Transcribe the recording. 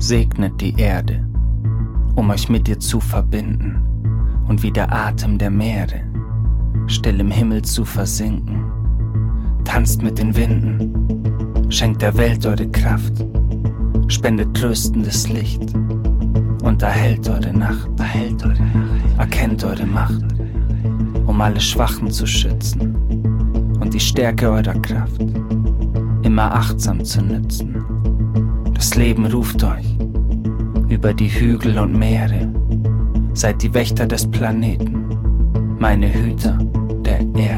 Segnet die Erde, um euch mit ihr zu verbinden und wie der Atem der Meere still im Himmel zu versinken. Tanzt mit den Winden, schenkt der Welt eure Kraft, spendet tröstendes Licht und erhellt eure Nacht, erkennt eure Macht, um alle Schwachen zu schützen und die Stärke eurer Kraft immer achtsam zu nützen. Das Leben ruft euch über die Hügel und Meere, seid die Wächter des Planeten, meine Hüter der Erde.